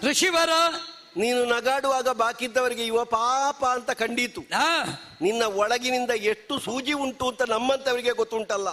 ಋಷಿವರ, ನೀನು ನಗಾಡುವಾಗ ಬಾಕಿದ್ದವರಿಗೆ ಇವ ಪಾಪ ಅಂತ ಕಂಡೀತು. ನಿನ್ನ ಒಳಗಿನಿಂದ ಎಷ್ಟು ಸೂಜಿ ಉಂಟು ಅಂತ ನಮ್ಮಂತವರಿಗೆ ಗೊತ್ತುಂಟಲ್ಲ.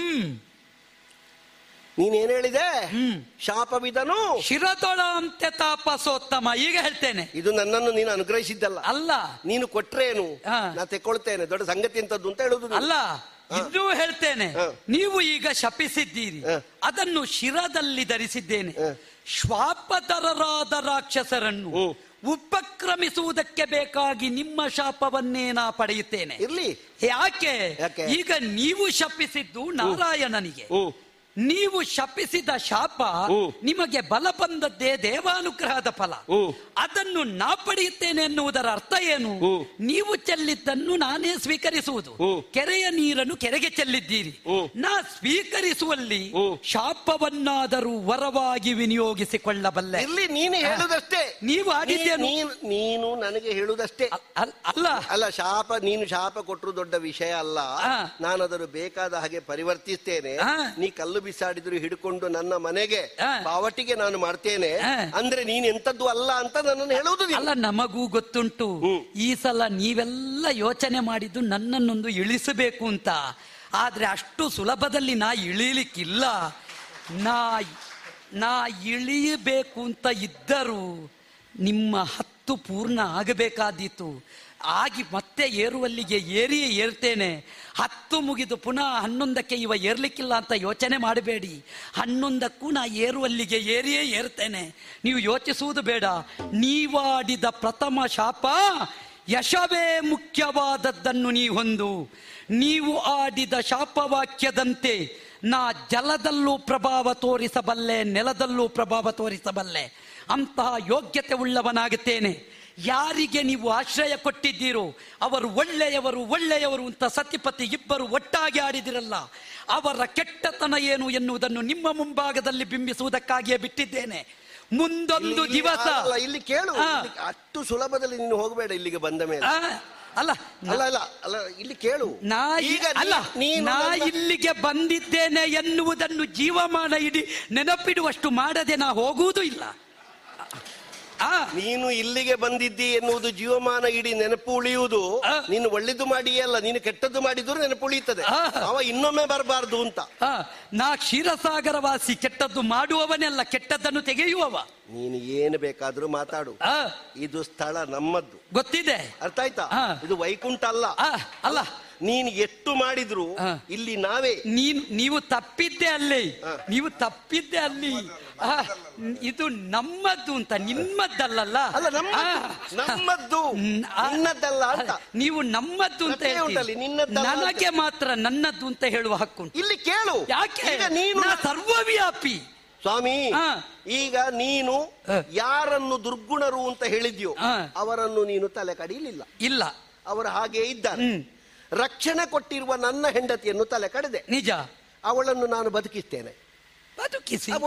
ನೀನೇನ್ ಹೇಳಿದೆ? ಶಾಪವಿದನು ಶಿರತೊಳ ಅಂತ್ಯ ತಾಪಸೋತ್ತಮ. ಈಗ ಹೇಳ್ತೇನೆ, ಇದು ನನ್ನನ್ನು ನೀನು ಅನುಗ್ರಹಿಸಿದ್ದಲ್ಲ. ಅಲ್ಲ, ನೀನು ಕೊಟ್ರೇನು ನಾ ತೆಕ್ಕೊಳ್ತೇನೆ, ದೊಡ್ಡ ಸಂಗತಿ ಅಂತದ್ದು ಅಂತ ಹೇಳುದು ಅಲ್ಲ. ಇನ್ನೂ ಹೇಳ್ತೇನೆ, ನೀವು ಈಗ ಶಪಿಸಿದ್ದೀರಿ, ಅದನ್ನು ಶಿರದಲ್ಲಿ ಧರಿಸಿದ್ದೇನೆ. ಶ್ವಾಪತರರಾದ ರಾಕ್ಷಸರನ್ನು ಉಪಕ್ರಮಿಸುವುದಕ್ಕೆ ಬೇಕಾಗಿ ನಿಮ್ಮ ಶಾಪವನ್ನೇ ನಾ ಪಡೆಯುತ್ತೇನೆ. ಇರ್ಲಿ. ಯಾಕೆ? ಈಗ ನೀವು ಶಪಿಸಿದ್ದು ನಾರಾಯಣನಿಗೆ. ನೀವು ಶಪಿಸಿದ ಶಾಪ ನಿಮಗೆ ಬಲ ಬಂದದ್ದೇ ದೇವಾನುಗ್ರಹದ ಫಲ. ಅದನ್ನು ನಾ ಪಡೆಯುತ್ತೇನೆ ಎನ್ನುವುದರ ಅರ್ಥ ಏನು? ನೀವು ಚೆಲ್ಲಿದ್ದನ್ನು ನಾನೇ ಸ್ವೀಕರಿಸುವುದು. ಕೆರೆಯ ನೀರನ್ನು ಕೆರೆಗೆ ಚೆಲ್ಲಿದ್ದೀರಿ. ನಾ ಸ್ವೀಕರಿಸುವಲ್ಲಿ ಶಾಪವನ್ನಾದರೂ ವರವಾಗಿ ವಿನಿಯೋಗಿಸಿಕೊಳ್ಳಬಲ್ಲೆ. ಇಲ್ಲಿ ನೀನು ಹೇಳುದಷ್ಟೇ. ನೀವು ಆಡಿದ್ದೇನು? ನೀನು ನನಗೆ ಹೇಳುದಷ್ಟೇ. ಅಲ್ಲ ಅಲ್ಲ, ಶಾಪ ನೀನು ಶಾಪ ಕೊಟ್ಟರು ದೊಡ್ಡ ವಿಷಯ ಅಲ್ಲ. ನಾನು ಅದನ್ನು ಬೇಕಾದ ಹಾಗೆ ಪರಿವರ್ತಿಸ್ತೇನೆ. ನೀ ಕಲ್ಲು ಬಿಸಾಡಿದ್ರು ಹಿಡ್ಕೊಂಡು ನನ್ನ ಮನೆಗೆ ಪಾವಟಿಗೆ ನಾನು ಮಾಡ್ತೇನೆ ಅಂದ್ರೆ ನೀನ್ ಎಂತದ್ದು ಅಲ್ಲ ಅಂತ ನನ್ನನ್ನು ಹೇಳುವುದು ಅಲ್ಲ. ನಮಗೂ ಗೊತ್ತುಂಟು, ಈ ಸಲ ನೀವೆಲ್ಲ ಯೋಚನೆ ಮಾಡಿದ್ದು ನನ್ನನ್ನೊಂದು ಇಳಿಸಬೇಕು ಅಂತ. ಆದ್ರೆ ಅಷ್ಟು ಸುಲಭದಲ್ಲಿ ನಾ ಇಳಿಲಿಕ್ಕಿಲ್ಲ. ನಾ ಇಳಿಯಬೇಕು ಅಂತ ಇದ್ದರೂ ನಿಮ್ಮ 10 ಪೂರ್ಣ ಆಗಬೇಕಾದೀತು. ಆಗಿ ಮತ್ತೆ ಏರುವಲ್ಲಿಗೆ ಏರ್ತೇನೆ. 10 ಮುಗಿದು ಪುನಃ 11ಕ್ಕೆ ಇವ ಏರ್ಲಿಕ್ಕಿಲ್ಲ ಅಂತ ಯೋಚನೆ ಮಾಡಬೇಡಿ. 11ಕ್ಕೂ ನಾ ಏರುವಲ್ಲಿಗೆ ಏರ್ತೇನೆ. ನೀವು ಯೋಚಿಸುವುದು ಬೇಡ. ನೀವಾಡಿದ ಪ್ರಥಮ ಶಾಪ ಯಶವೇ ಮುಖ್ಯವಾದದ್ದನ್ನು ನೀ ಹೊಂದು. ನೀವು ಆಡಿದ ಶಾಪವಾಕ್ಯದಂತೆ ನಾ ಜಲದಲ್ಲೂ ಪ್ರಭಾವ ತೋರಿಸಬಲ್ಲೆ, ನೆಲದಲ್ಲೂ ಪ್ರಭಾವ ತೋರಿಸಬಲ್ಲೆ. ಅಂತಹ ಯೋಗ್ಯತೆ ಉಳ್ಳವನಾಗುತ್ತೇನೆ. ಯಾರಿಗೆ ನೀವು ಆಶ್ರಯ ಕೊಟ್ಟಿದ್ದೀರೋ ಅವರು ಒಳ್ಳೆಯವರು ಅಂತ ಸತಿಪತಿ ಇಬ್ಬರು ಒಟ್ಟಾಗಿ ಆಡಿದಿರಲ್ಲ. ಅವರ ಕೆಟ್ಟತನ ಏನು ಎನ್ನುವುದನ್ನು ನಿಮ್ಮ ಮುಂಭಾಗದಲ್ಲಿ ಬಿಂಬಿಸುವುದಕ್ಕಾಗಿಯೇ ಬಿಟ್ಟಿದ್ದೇನೆ. ಮುಂದೊಂದು ದಿವಸ ಇಲ್ಲಿ ಕೇಳು, ಅಷ್ಟು ಸುಲಭದಲ್ಲಿ ನೀನು ಹೋಗಬೇಡ ಇಲ್ಲಿಗೆ ಬಂದ ಮೇಲೆ. ಅಲ್ಲ ಅಲ್ಲ ಅಲ್ಲ ಅಲ್ಲ ಇಲ್ಲಿ ಕೇಳು, ನಾ ಇಲ್ಲಿಗೆ ಬಂದಿದ್ದೇನೆ ಎನ್ನುವುದನ್ನು ಜೀವಮಾನ ಇಡೀ ನೆನಪಿಡುವಷ್ಟು ಮಾಡದೆ ನಾ ಹೋಗುವುದೂ ಇಲ್ಲ. ನೀನು ಇಲ್ಲಿಗೆ ಬಂದಿದ್ದಿ ಎನ್ನುವುದು ಜೀವಮಾನ ಇಡೀ ನೆನಪು ಉಳಿಯುವುದು. ನೀನು ಒಳ್ಳೆದು ಮಾಡಿಯೇ ಅಲ್ಲ, ನೀನು ಕೆಟ್ಟದ್ದು ಮಾಡಿದ್ರು ನೆನಪು ಉಳಿಯುತ್ತದೆ. ಅವ ಇನ್ನೊಮ್ಮೆ ಬರಬಾರ್ದು ಅಂತ. ನಾ ಕ್ಷೀರಸಾಗರವಾಸಿ, ಕೆಟ್ಟದ್ದು ಮಾಡುವವನೆಲ್ಲ, ಕೆಟ್ಟದ್ದನ್ನು ತೆಗೆಯುವವ. ನೀನು ಏನು ಬೇಕಾದ್ರೂ ಮಾತಾಡು, ಇದು ಸ್ಥಳ ನಮ್ಮದ್ದು, ಗೊತ್ತಿದೆ, ಅರ್ಥ ಆಯ್ತಾ? ಇದು ವೈಕುಂಠ ಅಲ್ಲ. ಅಲ್ಲ, ನೀನು ಎಷ್ಟು ಮಾಡಿದ್ರು ಇಲ್ಲಿ ನಾವೇ. ನೀವು ತಪ್ಪಿದ್ದೆ ಅಲ್ಲಿ, ನೀವು ತಪ್ಪಿದ್ದೆ ಅಲ್ಲಿ. ಇದು ನಮ್ಮದ್ದು ಅಂತ, ನಿಮ್ಮದ್ದಲ್ಲ. ಅಲ್ಲ, ನಮ್ಮದ್ದು ನಿನ್ನದ್ದಲ್ಲ ಅಂತ. ನೀವು ನಮ್ಮದ್ದು ಅಂತ ಹೇಳ್ತೀರಿ, ನನಗೆ ಮಾತ್ರ ನನ್ನದ್ದು ಅಂತ ಹೇಳುವ ಹಕ್ಕು ಇಲ್ಲಿ ಕೇಳು. ಯಾಕೆ? ನೀನು ಸರ್ವವ್ಯಾಪಿ ಸ್ವಾಮಿ. ಈಗ ನೀನು ಯಾರನ್ನು ದುರ್ಗುಣರು ಅಂತ ಹೇಳಿದ್ಯೋ ಅವರನ್ನು ನೀನು ತಲೆ ಕಡಿಲಿಲ್ಲ. ಇಲ್ಲ, ಅವರು ಹಾಗೆ ಇದ್ದಾರೆ. ರಕ್ಷಣೆ ಕೊಟ್ಟಿರುವ ನನ್ನ ಹೆಂಡತಿಯನ್ನು ತಲೆ ಕಡಿದೆ. ನಿಜ. ಅವಳನ್ನು ನಾನು ಬದುಕಿಸ್ತೇನೆ. ಬದುಕಿಸಿ